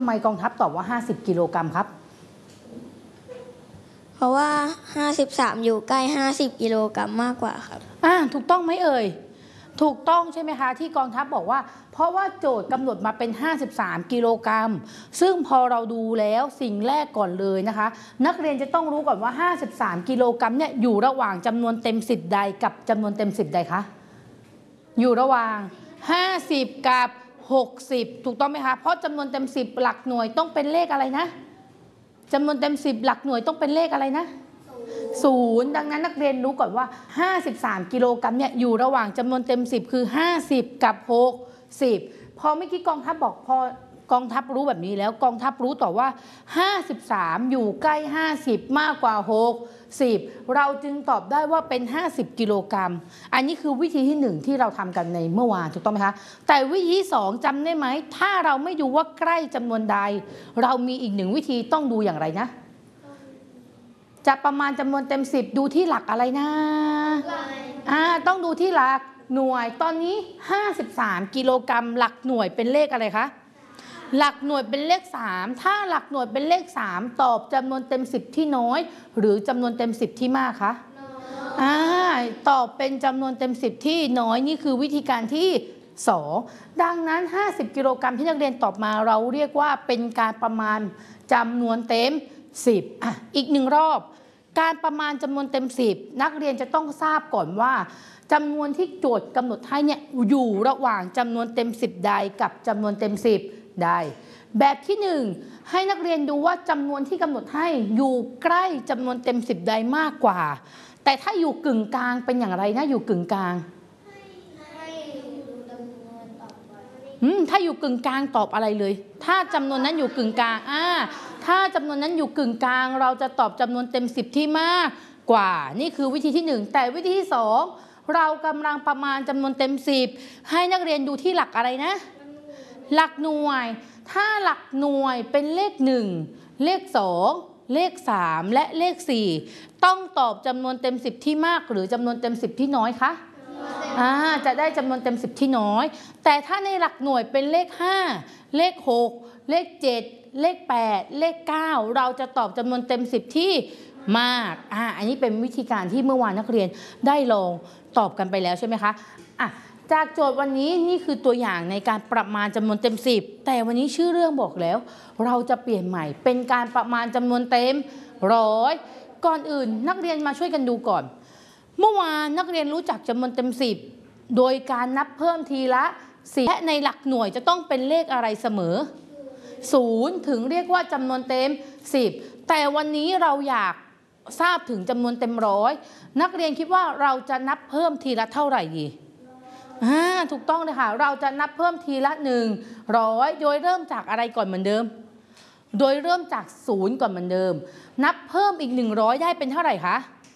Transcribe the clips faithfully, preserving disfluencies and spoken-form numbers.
ทำไมกองทัพตอบว่าห้าสิบกิโลกรัมครับเพราะว่าห้าสิบสามอยู่ใกล้ห้าสิบกิโลกรัมมากกว่าครับอ่าถูกต้องไหมเอ่ยถูกต้องใช่ไหมคะที่กองทัพบอกว่าเพราะว่าโจทย์กำหนดมาเป็นห้าสิบสามกิโลกรัมซึ่งพอเราดูแล้วสิ่งแรกก่อนเลยนะคะนักเรียนจะต้องรู้ก่อนว่าห้าสิบสามกิโลกรัมเนี่ยอยู่ระหว่างจำนวนเต็มสิบใดกับจำนวนเต็มสิบใดคะอยู่ระหว่างห้าสิบกับหกสิบถูกต้องไหมคะเพราะจำนวนเต็มสิบหลักหน่วยต้องเป็นเลขอะไรนะจำนวนเต็มสิบหลักหน่วยต้องเป็นเลขอะไรนะศูนย์ดังนั้นนักเรียนรู้ก่อนว่าห้าสิบสามกิโลกรัมเนี่ยอยู่ระหว่างจำนวนเต็มสิบคือห้าสิบกับหกสิบพอเมื่อกี้กองทัพบอกพอกองทัพรู้แบบนี้แล้วกองทัพรู้ต่อว่าห้าสิบสามอยู่ใกล้ห้าสิบมากกว่าหกสิบเราจึงตอบได้ว่าเป็นห้าสิบกิโลกรัมอันนี้คือวิธีที่หนึ่งที่เราทำกันในเมื่อวานถูกต้องไหมคะแต่วิธีที่สองจำได้ไหมถ้าเราไม่ดูว่าใกล้จำนวนใดเรามีอีกหนึ่งวิธีต้องดูอย่างไรนะจะประมาณจำนวนเต็มสิบดูที่หลักอะไรนะอ่าต้องดูที่หลักหน่วยตอนนี้ห้าสิบสามกิโลกรัมหลักหน่วยเป็นเลขอะไรคะหลักหน่วยเป็นเลขสามถ้าหลักหน่วยเป็นเลขสามตอบจำนวนเต็มสิบที่น้อยหรือจำนวนเต็มสิบที่มากคะอ่าตอบเป็นจำนวนเต็มสิบที่น้อยนี่คือวิธีการที่สองดังนั้นห้าสิบกิโลกรัมที่นักเรียนตอบมาเราเรียกว่าเป็นการประมาณจำนวนเต็มสิบอ่ะอีกหนึ่งรอบการประมาณจำนวนเต็มสิบนักเรียนจะต้องทราบก่อนว่าจำนวนที่โจทย์กำหนดให้เนี่ยอยู่ระหว่างจำนวนเต็มสิบใดกับจำนวนเต็มสิบใดแบบที่หนึ่งให้นักเรียนดูว่าจำนวนที่กำหนดให้อยู่ใกล้จำนวนเต็มสิบใดมากกว่าแต่ถ้าอยู่กึ่งกลางเป็นอย่างไรนะอยู่กึ่งกลางอืมถ้าอยู่กึ่งกลางตอบอะไรเลยถ้าจำนวนนั้นอยู่กึ่งกลางอ่าถ้าจำนวนนั้นอยู่กึ่งกลางเราจะตอบจำนวนเต็มสิบที่มากกว่านี่คือวิธีที่หนึ่งแต่วิธีที่สองเรากำลังประมาณจำนวนเต็มสิบให้นักเรียนดูที่หลักอะไรนะหลักหน่วยถ้าหลักหน่วยเป็นเลขหนึ่งเลขสองเลขสามและเลขสี่ต้องตอบจำนวนเต็มสิบที่มากหรือจำนวนเต็มสิบที่น้อยคะอ่าจะได้จำนวนเต็มสิบที่น้อยแต่ถ้าในหลักหน่วยเป็นเลขห้าเลขหกเลขเจ็ดเลขแปดเลขเก้าเราจะตอบจำนวนเต็มสิบที่มากอ่าอันนี้เป็นวิธีการที่เมื่อวานนักเรียนได้ลองตอบกันไปแล้วใช่ไหมคะอ่ะจากโจทย์วันนี้นี่คือตัวอย่างในการประมาณจำนวนเต็มสิบแต่วันนี้ชื่อเรื่องบอกแล้วเราจะเปลี่ยนใหม่เป็นการประมาณจำนวนเต็มร้อยก่อนอื่นนักเรียนมาช่วยกันดูก่อนเมื่อวานนักเรียนรู้จักจำนวนเต็มสิบโดยการนับเพิ่มทีละสิบและในหลักหน่วยจะต้องเป็นเลขอะไรเสมอศูนย์ถึงเรียกว่าจำนวนเต็มสิบแต่วันนี้เราอยากทราบถึงจำนวนเต็มร้อยนักเรียนคิดว่าเราจะนับเพิ่มทีละเท่าไหร่ดีอ่าถูกต้องเลยค่ะเราจะนับเพิ่มทีละหนึ่งร้อยโดยเริ่มจากอะไรก่อนเหมือนเดิมโดยเริ่มจากศูนย์ก่อนเหมือนเดิมนับเพิ่มอีกหนึ่งร้อยได้เป็นเท่าไหร่คะ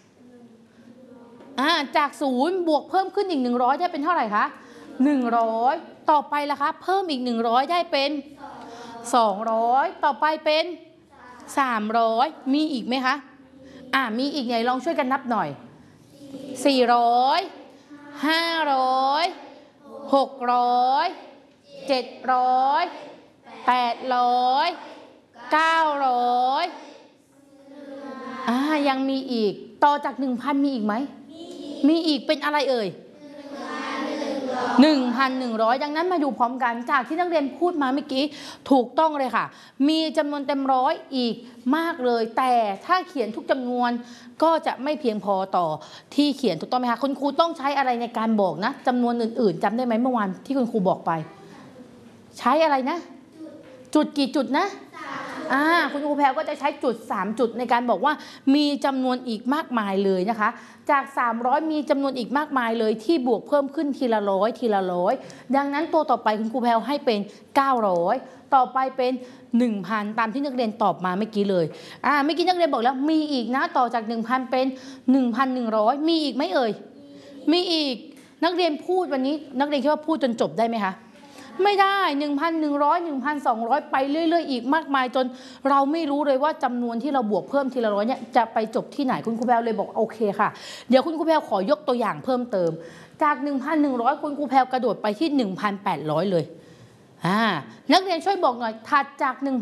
อ่าจากศูนย์บวกเพิ่มขึ้นอีกหนึ่งร้อยได้เป็นเท่าไหร่คะหนึ่งร้อยต่อไปล่ะคะเพิ่มอีกหนึ่งร้อยได้เป็นสองร้อยต่อไปเป็นสามร้อยมีอีกไหมคะอ่ามีอีกไงลองช่วยกันนับหน่อยสี่ร้อยห้าร้อยหกร้อยเจ็ดร้อยแปดร้อยเก้าร้อยอ่ายังมีอีกต่อจากหนึ่งพันมีอีกไหมมีอีกเป็นอะไรเอ่ยหนึ่งพันหนึ่งร้อยดังนั้นมาดูพร้อมกันจากที่นักเรียนพูดมาเมื่อกี้ถูกต้องเลยค่ะมีจำนวนเต็มร้อยอีกมากเลยแต่ถ้าเขียนทุกจำนวนก็จะไม่เพียงพอต่อที่เขียนถูกต้องไหมคะคุณครูต้องใช้อะไรในการบอกนะจำนวนอื่นๆจำได้ไหมเมื่อวานที่คุณครูบอกไปใช้อะไรนะจุดกี่จุดนะอ่าคุณครูแพรก็จะใช้จุดสามจุดในการบอกว่ามีจำนวนอีกมากมายเลยนะคะจากสามร้อยมีจำนวนอีกมากมายเลยที่บวกเพิ่มขึ้นทีละร้อยทีละร้อยดังนั้นตัวต่อไปคุณครูแพรให้เป็นเก้าร้อยต่อไปเป็น หนึ่งพัน ตามที่นักเรียนตอบมาเมื่อกี้เลยอ่าเมื่อกี้นักเรียนบอกแล้วมีอีกนะต่อจาก หนึ่งพัน เป็น หนึ่งพันหนึ่งร้อย มีอีกไหมเอ่ยมีอีกนักเรียนพูดวันนี้นักเรียนคิดว่าพูดจนจบได้ไหมคะไม่ได้ หนึ่งพันหนึ่งร้อย หนึ่งพันสองร้อย ไปเรื่อยๆอีกมากมายจนเราไม่รู้เลยว่าจำนวนที่เราบวกเพิ่มทีละร้อยเนี่ยจะไปจบที่ไหนคุณครูแพรเลยบอกโอเคค่ะเดี๋ยวคุณครูแพรขอยกตัวอย่างเพิ่มเติมจาก หนึ่งพันหนึ่งร้อย คุณครูแพรกระโดดไปที่ หนึ่งพันแปดร้อย เลยอ่านักเรียนช่วยบอกหน่อยถัดจากหนึ่ง